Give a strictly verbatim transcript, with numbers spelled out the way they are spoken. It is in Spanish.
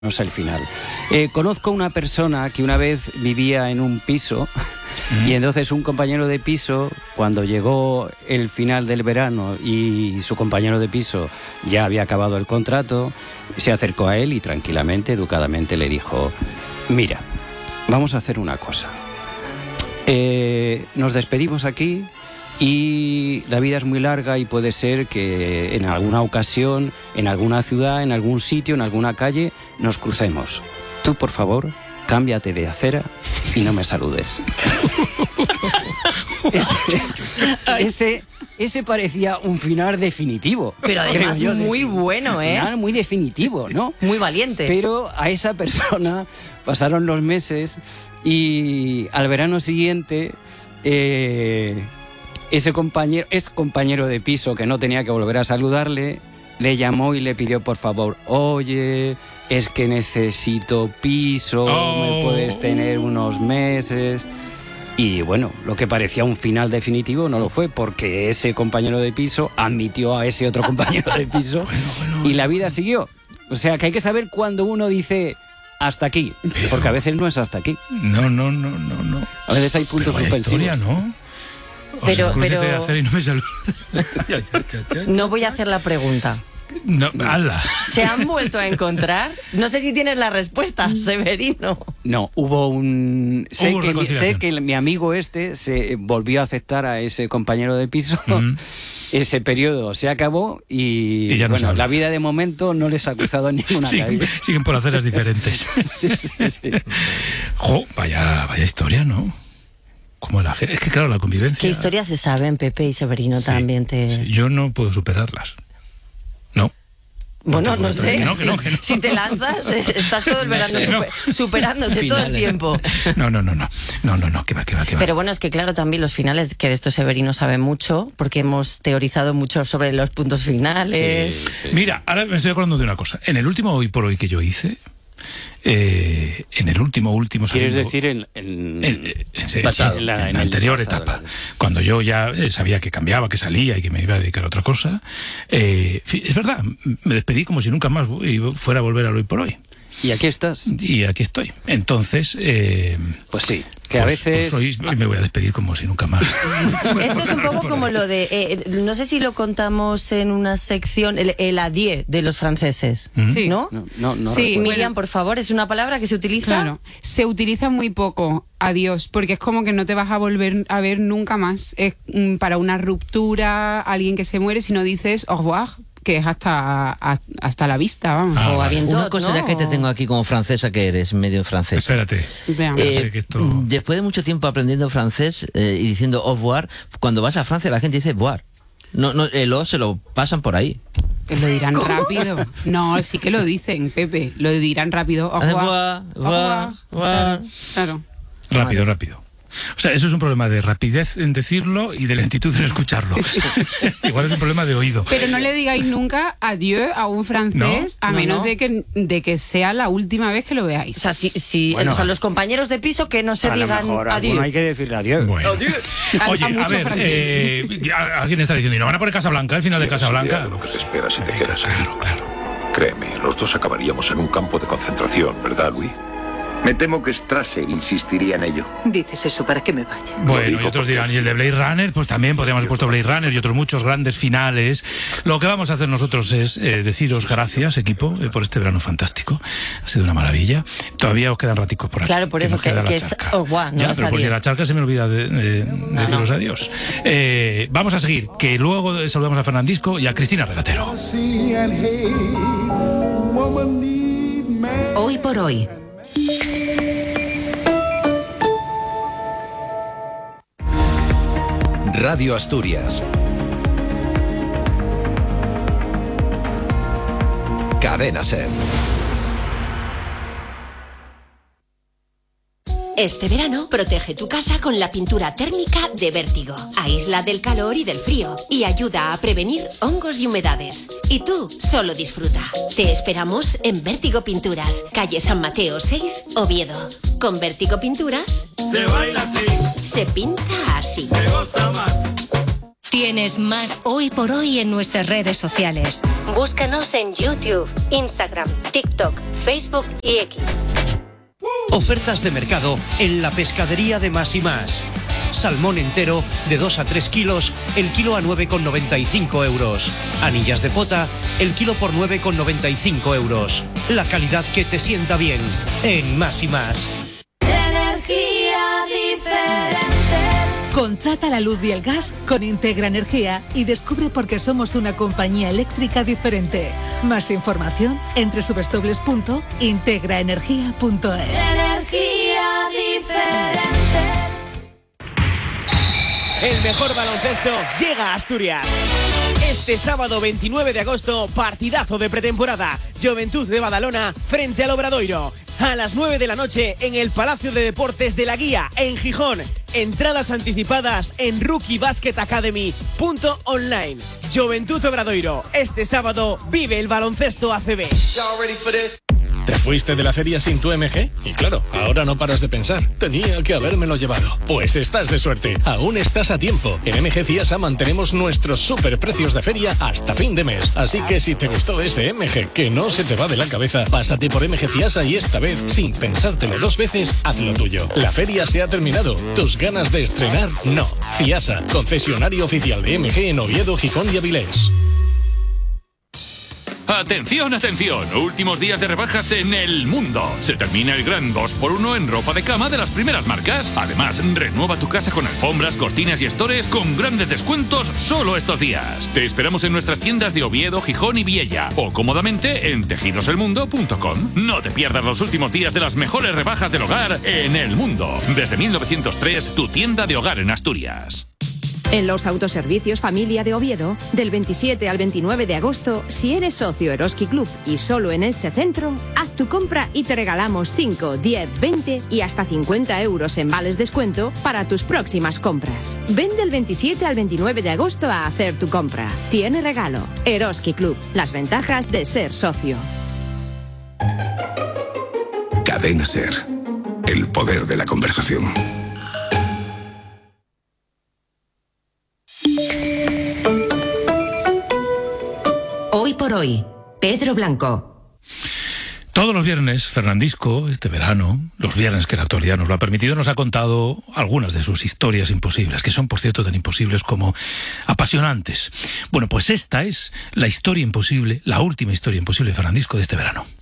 el final. Eh, conozco una persona que una vez vivía en un piso mm. y entonces un compañero de piso, cuando llegó el final del verano y su compañero de piso ya había acabado el contrato, se acercó a él y tranquilamente, educadamente le dijo: mira, vamos a hacer una cosa. Eh, nos despedimos aquí y la vida es muy larga y puede ser que en alguna ocasión, en alguna ciudad, en algún sitio, en alguna calle, nos crucemos. Tú, por favor, cámbiate de acera y no me saludes. ese, ese, ese parecía un final definitivo. Pero además yo, muy de, bueno, ¿eh? Un final muy definitivo, ¿no? Muy valiente. Pero a esa persona pasaron los meses y al verano siguiente... Eh, Ese compañero, es compañero de piso que no tenía que volver a saludarle, le llamó y le pidió por favor: oye, es que necesito piso, oh. me puedes tener unos meses. Y bueno, lo que parecía un final definitivo no lo fue, porque ese compañero de piso admitió a ese otro compañero de piso bueno, bueno, y la vida siguió. O sea que hay que saber cuando uno dice hasta aquí, porque a veces no es hasta aquí. No, no, no, no, no. A veces hay puntos pero suspensivos. Historia, ¿no? O pero, sea, pero... de hacer y no me saluda. No voy a hacer la pregunta. No, ala. ¿Se han vuelto a encontrar? No sé si tienes la respuesta, Severino. No, hubo un... Sé, hubo que, sé que mi amigo este se volvió a aceptar a ese compañero de piso. Mm. Ese periodo se acabó y, y ya no bueno, la vida de momento no les ha cruzado ninguna siguen, caída. Siguen por aceras diferentes. sí, sí, sí. Jo, vaya, vaya historia, ¿no? Como la, es que claro, la convivencia... ¿Qué historias se saben, Pepe y Severino? Sí, también te... Sí, yo no puedo superarlas. No. Bueno, no, no sé. No, que no, que no. Si te lanzas, estás todo el verano no sé, super, no. superándote finales. Todo el tiempo. No, no, no, no. No, no, no, que va, que va, que va. Pero bueno, es que claro, también los finales, que de esto Severino sabe mucho, porque hemos teorizado mucho sobre los puntos finales. Sí, sí. Mira, ahora me estoy acordando de una cosa. En el último Hoy por Hoy que yo hice... Eh, en el último último quieres saliendo, decir en, en, en, en, pasado, en la, en en la anterior pasado, etapa, cuando yo ya eh, sabía que cambiaba, que salía y que me iba a dedicar a otra cosa, eh, es verdad, me despedí como si nunca más fuera a volver a Hoy por Hoy. Y aquí estás. Y aquí estoy. Entonces, eh, pues sí, que pues, a veces... Pues hoy me voy a despedir como si nunca más. Esto es un poco como lo de... Eh, no sé si lo contamos en una sección, el, el adieu de los franceses, sí. ¿no? No, no, no sí, Miriam, bueno, por favor, ¿es una palabra que se utiliza? Claro, se utiliza muy poco, adiós, porque es como que no te vas a volver a ver nunca más. Es mm, para una ruptura, alguien que se muere, si no dices au revoir, que es hasta, a, hasta la vista, vamos. Ah, o a bien Una cosa ¿no? ya que te tengo aquí como francesa, que eres medio francesa. Espérate. Eh, que esto... Después de mucho tiempo aprendiendo francés eh, y diciendo au revoir, cuando vas a Francia la gente dice voir. No, no, el o se lo pasan por ahí. Lo dirán ¿Cómo? rápido. No, sí que lo dicen, Pepe. Lo dirán rápido. Au revoir. Au revoir. Claro, claro. Rápido, rápido. O sea, eso es un problema de rapidez en decirlo y de lentitud en escucharlo. Igual es un problema de oído. Pero no le digáis nunca adiós a un francés, ¿no? a no, menos no. De, que, de que sea la última vez que lo veáis. O sea, si, si bueno, o sea, los compañeros de piso que no se a digan lo mejor adiós. No hay que decirle adiós. Bueno. Adiós. Oye, a, a, a ver, eh, alguien está diciendo, ¿y no van a poner Casablanca, el final de Casablanca? Lo que se espera si te Venga, quedas claro, aquí. claro. Créeme, los dos acabaríamos en un campo de concentración, ¿verdad, Louis? Me temo que Strasser insistiría en ello. Dices eso para que me vaya. Bueno, y otros dirán, y el de Blade Runner, pues también podríamos haber puesto Blade Runner y otros muchos grandes finales. Lo que vamos a hacer nosotros es eh, deciros gracias, equipo, eh, por este verano fantástico. Ha sido una maravilla. Todavía os quedan raticos por aquí. Claro, por eso que, que, que es au revoir, no ya, es pero pues si la charca se me olvida de, de, no, de deciros no. adiós. Eh, vamos a seguir, que luego saludamos a Fernandisco y a Cristina Regatero. Hoy por hoy. Radio Asturias. Cadena SER. Este verano protege tu casa con la pintura térmica de Vértigo. Aísla del calor y del frío y ayuda a prevenir hongos y humedades. Y tú solo disfruta. Te esperamos en Vértigo Pinturas, calle San Mateo seis, Oviedo. Con Vértigo Pinturas se baila así, se pinta así. se goza más. Tienes más Hoy por Hoy en nuestras redes sociales. Búscanos en YouTube, Instagram, TikTok, Facebook y X. Ofertas de mercado en la pescadería de Más y Más. Salmón entero de dos a tres kilos, el kilo a nueve con noventa y cinco euros. Anillas de pota, el kilo por nueve con noventa y cinco euros. La calidad que te sienta bien en Más y Más. Energía diferente. Contrata la luz y el gas con Integra Energía y descubre por qué somos una compañía eléctrica diferente. Más información en doble u doble u doble u punto integra energía punto es. Energía diferente. El mejor baloncesto llega a Asturias. Este sábado veintinueve de agosto, partidazo de pretemporada. Juventud de Badalona frente al Obradoiro. A las nueve de la noche en el Palacio de Deportes de la Guía, en Gijón. Entradas anticipadas en rookie basket academy punto online. Juventud Obradoiro. Este sábado vive el baloncesto A C B. ¿Te fuiste de la feria sin tu M G? Y claro, ahora no paras de pensar, tenía que habérmelo llevado. Pues estás de suerte, aún estás a tiempo. En M G Ciasa mantenemos nuestros super precios de feria hasta fin de mes. Así que si te gustó ese M G que no se te va de la cabeza, pásate por M G Ciasa y esta vez, sin pensártelo dos veces, haz lo tuyo. La feria se ha terminado, tus ganas de estrenar, no. Ciasa, concesionario oficial de M G en Oviedo, Gijón y Avilés. Atención, atención, últimos días de rebajas en El Mundo. Se termina el gran dos por uno en ropa de cama de las primeras marcas. Además, renueva tu casa con alfombras, cortinas y estores con grandes descuentos solo estos días. Te esperamos en nuestras tiendas de Oviedo, Gijón y Viella o cómodamente en tejidos el mundo punto com. No te pierdas los últimos días de las mejores rebajas del hogar en El Mundo. Desde mil novecientos tres, tu tienda de hogar en Asturias. En los autoservicios Familia de Oviedo, del veintisiete al veintinueve de agosto, si eres socio Eroski Club y solo en este centro, haz tu compra y te regalamos cinco, diez, veinte y hasta cincuenta euros en vales descuento para tus próximas compras. Ven del veintisiete al veintinueve de agosto a hacer tu compra. Tiene regalo. Eroski Club. Las ventajas de ser socio. Cadena Ser. El poder de la conversación. Hoy por hoy, Pedro Blanco. Todos los viernes, Fernandisco, este verano, los viernes que la actualidad nos lo ha permitido, nos ha contado algunas de sus historias imposibles, que son, por cierto, tan imposibles como apasionantes. Bueno, pues esta es la historia imposible, la última historia imposible de Fernandisco de este verano.